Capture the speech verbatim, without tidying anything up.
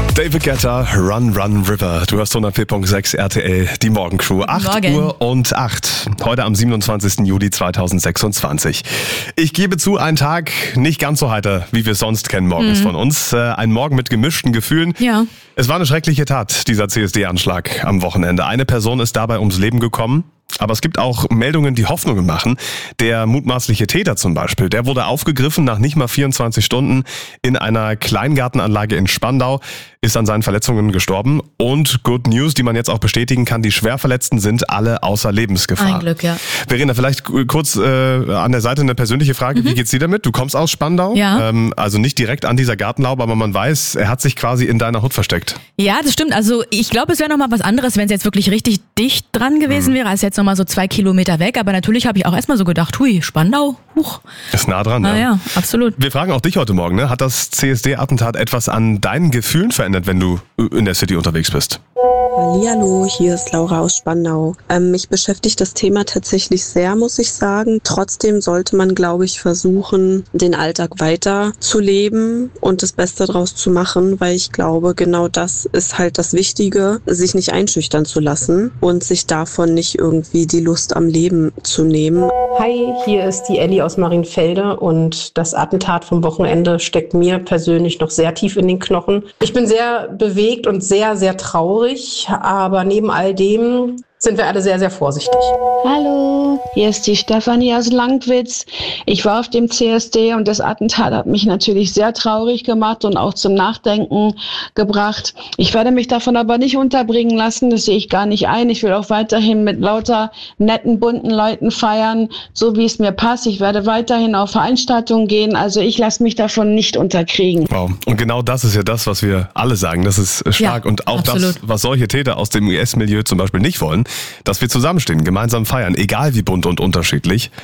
David Guetta, Run Run River. Du hast hundertvier Komma sechs R T L, die Morgencrew. acht Uhr und acht. Heute am siebenundzwanzigsten Juli zweitausendsechsundzwanzig. Ich gebe zu, ein Tag nicht ganz so heiter, wie wir es sonst kennen morgens mhm. von uns. Ein Morgen mit gemischten Gefühlen. Ja. Es war eine schreckliche Tat, dieser C S D-Anschlag am Wochenende. Eine Person ist dabei ums Leben gekommen. Aber es gibt auch Meldungen, die Hoffnungen machen. Der mutmaßliche Täter zum Beispiel, der wurde aufgegriffen nach nicht mal vierundzwanzig Stunden in einer Kleingartenanlage in Spandau, ist an seinen Verletzungen gestorben. Und Good News, die man jetzt auch bestätigen kann, die Schwerverletzten sind alle außer Lebensgefahr. Ein Glück, ja. Verena, vielleicht kurz äh, an der Seite eine persönliche Frage. Mhm. Wie geht's dir damit? Du kommst aus Spandau, ja. ähm, also nicht direkt an dieser Gartenlaube, aber man weiß, er hat sich quasi in deiner Hut versteckt. Ja, das stimmt. Also ich glaube, es wäre nochmal was anderes, wenn es jetzt wirklich richtig dicht dran gewesen mhm. wäre, als jetzt nochmal so zwei Kilometer weg. Aber natürlich habe ich auch erstmal so gedacht, hui, Spandau, huch. Ist nah dran, Na, ja. ja, absolut. Wir fragen auch dich heute Morgen, ne? Hat das C S D-Attentat etwas an deinen Gefühlen verändert, wenn du in der City unterwegs bist? Hallihallo, hier ist Laura aus Spandau. Ähm, mich beschäftigt das Thema tatsächlich sehr, muss ich sagen. Trotzdem sollte man, glaube ich, versuchen, den Alltag weiter zu leben und das Beste draus zu machen, weil ich glaube, genau das ist halt das Wichtige, sich nicht einschüchtern zu lassen und sich davon nicht irgendwie die Lust am Leben zu nehmen. Hi, hier ist die Elli aus Marienfelde und das Attentat vom Wochenende steckt mir persönlich noch sehr tief in den Knochen. Ich bin sehr bewegt und sehr, sehr traurig, aber neben all dem sind wir alle sehr, sehr vorsichtig. Hallo, hier ist die Stefanie aus Langwitz. Ich war auf dem C S D und das Attentat hat mich natürlich sehr traurig gemacht und auch zum Nachdenken gebracht. Ich werde mich davon aber nicht unterbringen lassen, das sehe ich gar nicht ein. Ich will auch weiterhin mit lauter netten, bunten Leuten feiern, so wie es mir passt. Ich werde weiterhin auf Veranstaltungen gehen, also ich lasse mich davon nicht unterkriegen. Wow. Und genau das ist ja das, was wir alle sagen. Das ist stark. Ja, und auch absolut. das, was solche Täter aus dem I S-Milieu zum Beispiel nicht wollen, dass wir zusammenstehen, gemeinsam feiern, egal wie bunt und unterschiedlich.